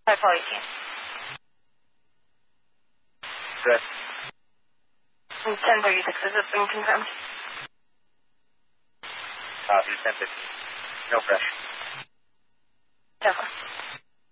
518. Good. 1036, is this being confirmed? Copy, 1050. No pressure. Definitely.